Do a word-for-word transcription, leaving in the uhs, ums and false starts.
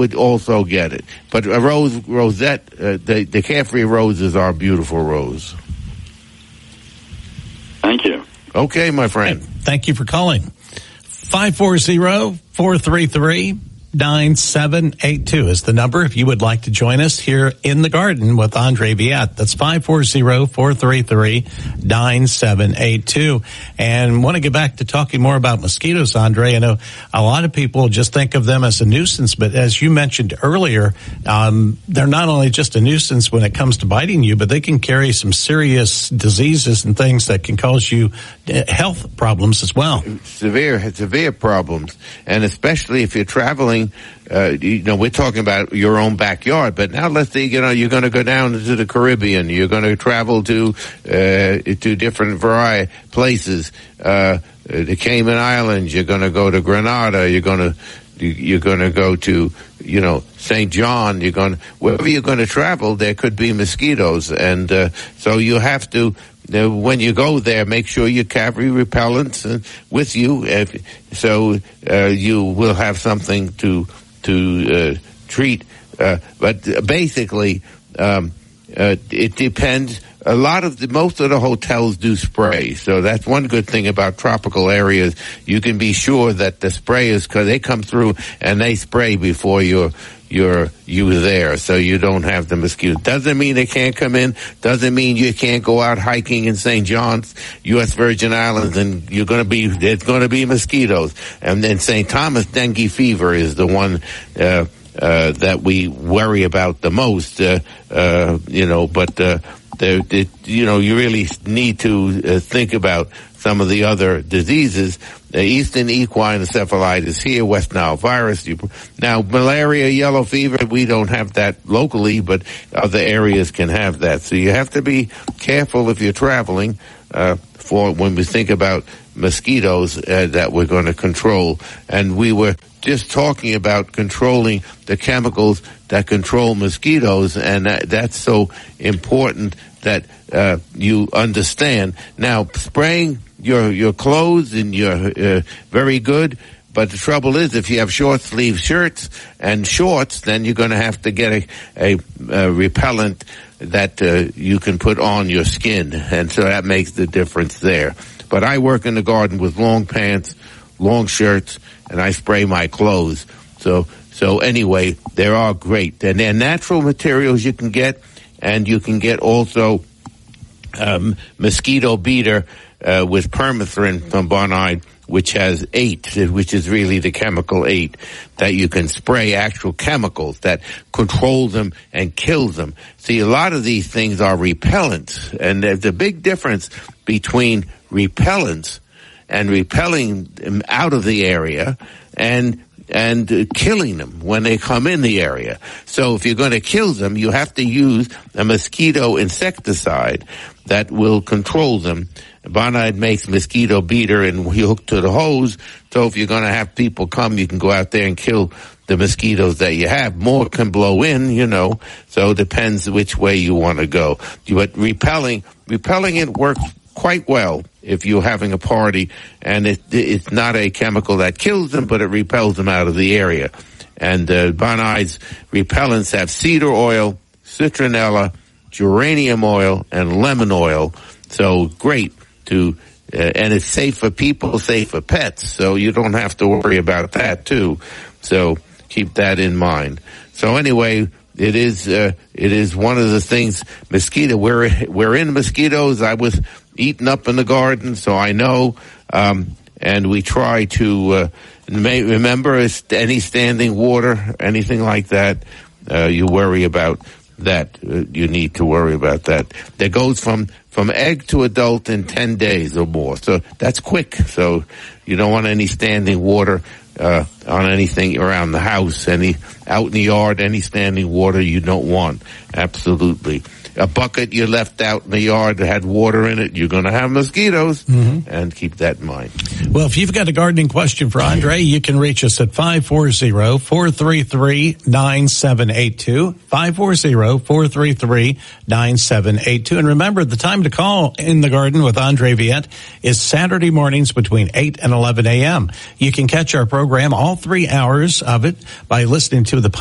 would also get it. But a rose, rosette, uh, the, the Carefree roses are beautiful rose. Thank you. Okay, my friend. Hey, thank you for calling. five four zero, four three three, nine seven eight two is the number if you would like to join us here in the garden with Andre Viet. That's five four zero, four three three, nine seven eight two. And want to get back to talking more about mosquitoes, Andre. I know a lot of people just think of them as a nuisance, but as you mentioned earlier, um, they're not only just a nuisance when it comes to biting you, but they can carry some serious diseases and things that can cause you health problems as well. Severe, severe problems. And especially if you're traveling, Uh, you know, we're talking about your own backyard, but now let's say, you know, you're going to go down to the Caribbean, you're going to travel to, uh, to different variety places, uh, the Cayman Islands, you're going to go to Grenada, you're going to, you're going to go to, you know, Saint John, you're going to, wherever you're going to travel, there could be mosquitoes. And, uh, so you have to, uh, when you go there, make sure you carry repellents uh, with you, if, so, uh, you will have something to, to, uh, treat, uh, but basically, um, uh, it depends. A lot of the, most of the hotels do spray, so that's one good thing about tropical areas. You can be sure that the sprayers, cause they come through and they spray before you're, you're, you there, so you don't have the mosquitoes. Doesn't mean they can't come in, doesn't mean you can't go out hiking in Saint John's, U S Virgin Islands, and you're gonna be, there's gonna be mosquitoes. And then Saint Thomas dengue fever is the one, uh, uh, that we worry about the most, uh, uh, you know, but, uh, There, it, you know, you really need to uh, think about some of the other diseases. Uh, Eastern equine encephalitis here, West Nile virus. You, now, malaria, yellow fever, we don't have that locally, but other areas can have that. So you have to be careful if you're traveling uh, for when we think about mosquitoes uh, that we're going to control. And we were just talking about controlling the chemicals that control mosquitoes, and that, that's so important that uh, you understand. Now, spraying your your clothes and your uh, very good, but the trouble is if you have short sleeve shirts and shorts, then you're going to have to get a, a, a repellent that uh, you can put on your skin, and so that makes the difference there. But I work in the garden with long pants, long shirts, and I spray my clothes. So so anyway, they are great, and they're natural materials you can get. And you can get also um, mosquito beater uh, with permethrin from Bonide, which has eight, which is really the chemical eight, that you can spray actual chemicals that control them and kill them. See, a lot of these things are repellents, and there's a big difference between repellents and repelling them out of the area and and uh, killing them when they come in the area. So if you're going to kill them, you have to use a mosquito insecticide that will control them. Bonide makes mosquito beater, and we hook to the hose. So if you're going to have people come, you can go out there and kill the mosquitoes that you have. More can blow in, you know, so it depends which way you want to go. But repelling, repelling it works quite well if you're having a party, and it, it's not a chemical that kills them, but it repels them out of the area. And uh, Bonide's repellents have cedar oil, citronella, geranium oil, and lemon oil. So great to, uh, and it's safe for people, safe for pets, so you don't have to worry about that too. So keep that in mind. So anyway, it is uh, it is one of the things. Mosquito, we're we're in mosquitoes. I was eating up in the garden, so I know. Um, and we try to uh, may, remember any standing water, anything like that. Uh, you worry about that. Uh, you need to worry about that. That goes from from egg to adult in ten days or more. So that's quick. So you don't want any standing water uh on anything around the house, any out in the yard, any standing water you don't want. Absolutely. A bucket you left out in the yard that had water in it, you're going to have mosquitoes, mm-hmm. and keep that in mind. Well, if you've got a gardening question for Andre, you can reach us at five four zero, four three three, nine seven eight two, five four zero, four three three, nine seven eight two. And remember, the time to call In the Garden with Andre Viet is Saturday mornings between eight and eleven a.m. You can catch our program, all three hours of it, by listening to the